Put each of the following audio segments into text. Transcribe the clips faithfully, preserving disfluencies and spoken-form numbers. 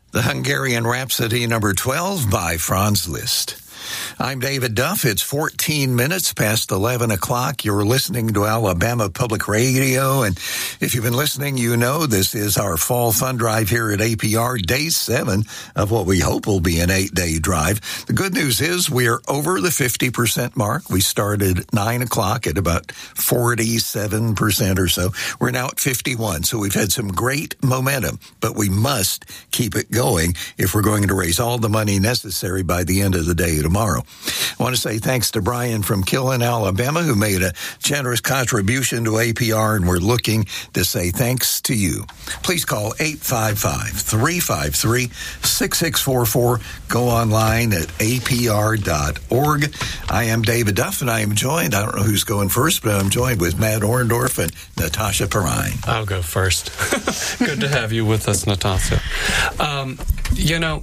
The Hungarian Rhapsody number twelve by Franz Liszt. I'm David Duff. It's fourteen minutes past eleven o'clock. You're listening to Alabama Public Radio. And if you've been listening, you know this is our fall fun drive here at A P R, day seven of what we hope will be an eight-day drive. The good news is we are over the fifty percent mark. We started at nine o'clock at about forty-seven percent or so. We're now at fifty-one. So we've had some great momentum, but we must keep it going if we're going to raise all the money necessary by the end of the day tomorrow. Tomorrow. I want to say thanks to Brian from Killen, Alabama, who made a generous contribution to A P R, and we're looking to say thanks to you. Please call eight five five, three five three, six six four four. Go online at A P R dot org. I am David Duff, and I am joined, I don't know who's going first, but I'm joined with Matt Orndorff and Natasha Perrine. I'll go first. Good to have you with us, Natasha. Um, you know,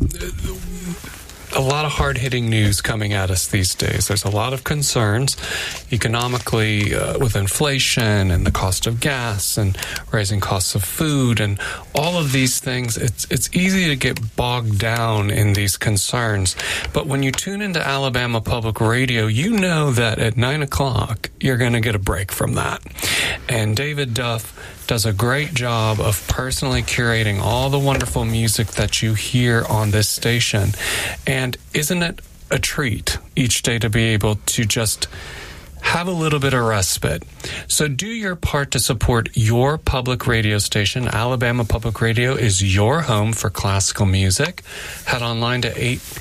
a lot of hard-hitting news coming at us these days. There's a lot of concerns economically uh, with inflation and the cost of gas and rising costs of food and all of these things. It's it's easy to get bogged down in these concerns. But when you tune into Alabama Public Radio, you know that at nine o'clock, you're going to get a break from that. And David Duff does a great job of personally curating all the wonderful music that you hear on this station. And isn't it a treat each day to be able to just have a little bit of respite? So do your part to support your public radio station. Alabama Public Radio is your home for classical music. Head online to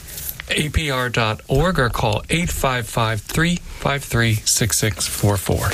A P R dot org or call eight five five, three five three, six six four four.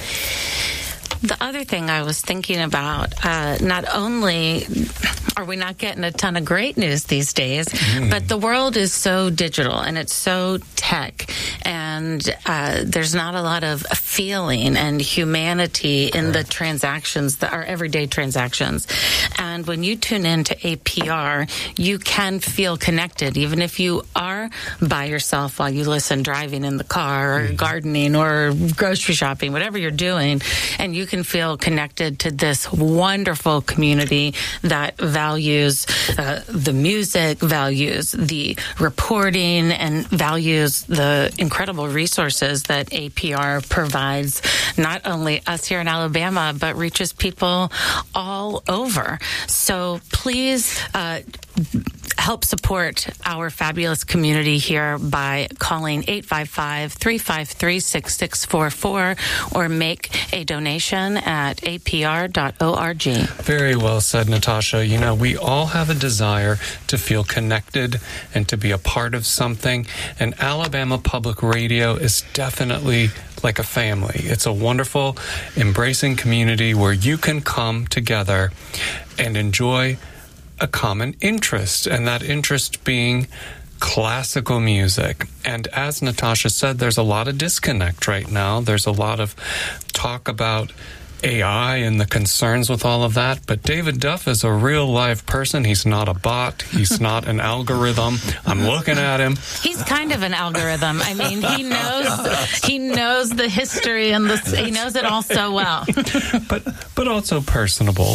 The other thing I was thinking about, uh, not only are we not getting a ton of great news these days, mm. but the world is so digital and it's so tech, and uh, there's not a lot of feeling and humanity in the transactions, that our everyday transactions. And when you tune into A P R, you can feel connected, even if you are by yourself while you listen driving in the car or mm. gardening or grocery shopping, whatever you're doing, and you can feel connected to this wonderful community that values uh, the music, values the reporting, and values the incredible resources that A P R provides, not only us here in Alabama, but reaches people all over. So please uh, help support our fabulous community here by calling eight five five, three five three, six six four four or make a donation at A P R dot org. Very well said, Natasha. You know, we all have a desire to feel connected and to be a part of something, and Alabama Public Radio is definitely like a family. It's a wonderful, embracing community where you can come together and enjoy a common interest, and that interest being classical music. And as Natasha said, there's a lot of disconnect right now. There's a lot of talk about A I and the concerns with all of that. But David Duff is a real live person. He's not a bot. He's not an algorithm. I'm looking at him. He's kind of an algorithm. I mean, he knows he knows the history and the, he knows it all so well. But but also personable.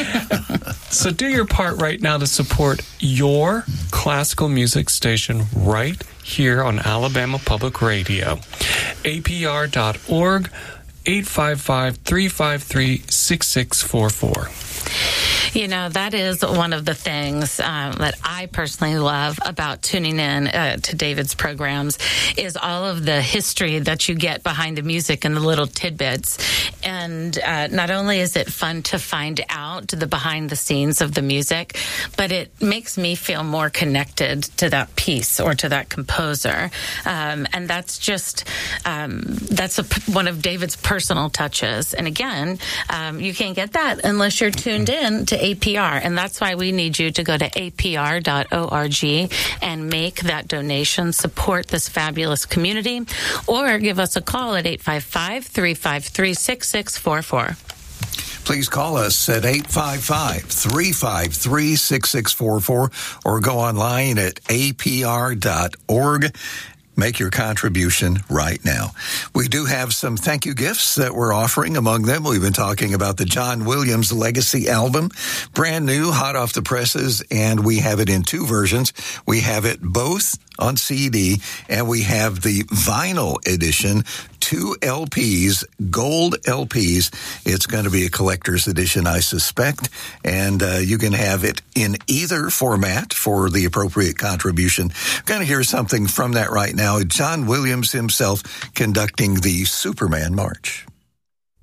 So do your part right now to support your classical music station right here on Alabama Public Radio. A P R dot org, eight five five, three five three, six six four four. You know, that is one of the things um, that I personally love about tuning in uh, to David's programs is all of the history that you get behind the music and the little tidbits. And uh, not only is it fun to find out the behind the scenes of the music, but it makes me feel more connected to that piece or to that composer. Um, and that's just, um, that's a, one of David's personal touches. And again, um, you can't get that unless you're tuned in to A P R, and that's why we need you to go to A P R dot org and make that donation, support this fabulous community, or give us a call at eight five five, three five three, six six four four. Please call us at eight five five, three five three, six six four four or go online at A P R dot org. Make your contribution right now. We do have some thank you gifts that we're offering. Among them, we've been talking about the John Williams Legacy album, brand new, hot off the presses, and we have it in two versions. We have it both on C D, and we have the vinyl edition, two L Ps, gold L Ps. It's going to be a collector's edition, I suspect, and uh, you can have it in either format for the appropriate contribution. We're going to hear something from that right now. John Williams himself conducting the Superman March.